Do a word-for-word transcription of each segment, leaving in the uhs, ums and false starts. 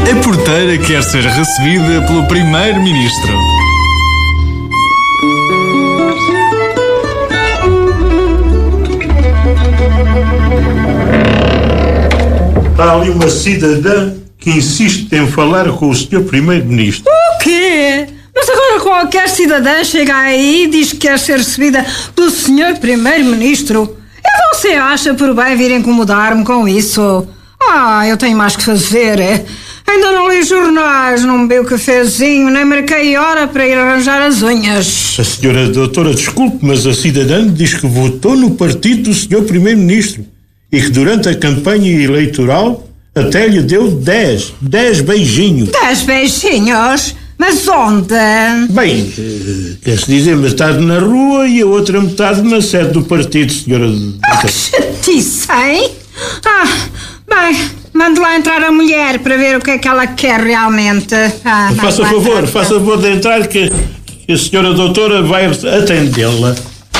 A porteira quer ser recebida pelo primeiro-ministro. Há ali uma cidadã que insiste em falar com o senhor primeiro-ministro. O quê? Mas agora qualquer cidadã chega aí e diz que quer ser recebida pelo senhor primeiro-ministro. E você acha por bem vir incomodar-me com isso? Ah, eu tenho mais que fazer, é? Ainda não li jornais, não bebi o cafezinho, nem marquei hora para ir arranjar as unhas. A senhora doutora, desculpe, mas a cidadã diz que votou no partido do senhor primeiro-ministro e que durante a campanha eleitoral até lhe deu dez, dez beijinhos. Dez beijinhos? Mas onde? Bem, quer-se dizer metade na rua e a outra metade na sede do partido, senhora doutora. Ah, que chatice, hein? Ah, bem, mande lá entrar a mulher para ver o que é que ela quer realmente. Ah, faça favor, entrar, faça favor de entrar que a senhora doutora vai atendê-la.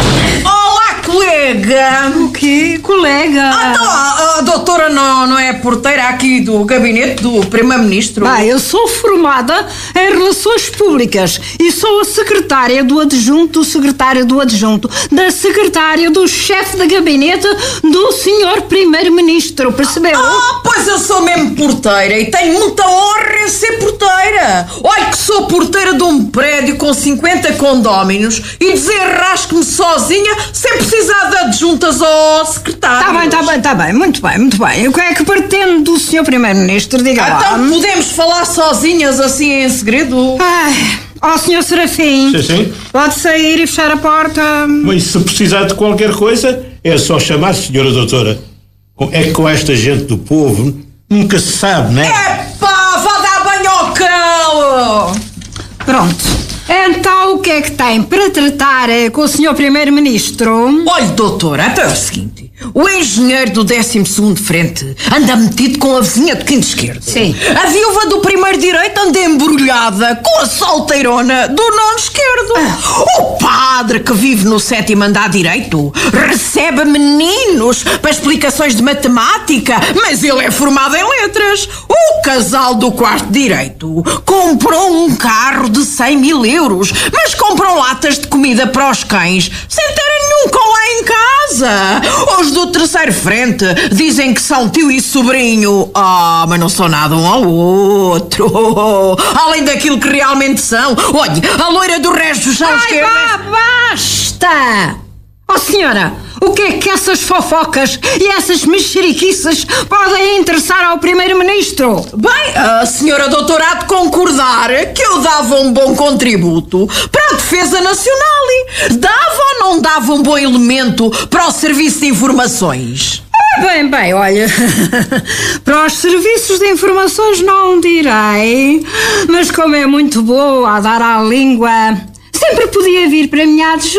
Olá, colega! O quê? Colega? Ah, então, a, a doutora não, não é porteira aqui do gabinete do primeiro-ministro? Bem, eu sou formada em Relações Públicas e sou a secretária do adjunto do secretário do adjunto da secretária do chefe de gabinete do senhor primeiro-ministro, percebeu? Ah, pois eu sou mesmo porteira e tenho muita honra em ser porteira. Olha que sou porteira de um prédio com cinquenta condóminos e desenrasco-me sozinha sem precisar de adjuntas ou secretários. Está bem, está bem, está bem, muito bem, muito bem. E o que é que pretende do senhor primeiro-ministro? Diga lá. Então podemos falar sozinhas assim em segredo? Ai, ó senhor Serafim. Sim, sim. Pode sair e fechar a porta. Mas se precisar de qualquer coisa, é só chamar, senhora doutora. É que com esta gente do povo nunca se sabe, não é? Epá, vá dar banho ao cão! Pronto. Então o que é que tem para tratar com o senhor primeiro-ministro? Olha, doutora, até é o seguinte. O engenheiro do décimo segundo frente anda metido com a vizinha do quinto esquerdo. Sim. A viúva do primeiro direito anda embrulhada com a solteirona do nono esquerdo. Ah. O padre que vive no sétimo andar direito recebe meninos para explicações de matemática, mas ele é formado em letras. O casal do quarto direito comprou um carro de cem mil euros, mas compram latas de comida para os cães sem terem nenhum com lá em casa. Os do terceiro frente dizem que são tio e sobrinho. Ah, mas não são nada um ao outro. Além daquilo que realmente são. Olha, a loira do resto já Ai, esquerda... vá, basta! Oh senhora, o que é que essas fofocas e essas mexeriquices podem interessar ao primeiro-ministro? Bem, a senhora doutora há de concordar que eu dava um bom contributo para a defesa nacional e dava ou não dava um bom elemento para o serviço de informações? Bem, bem, olha, para os serviços de informações não direi, mas como é muito boa a dar à língua, sempre podia vir para a minha adjunta.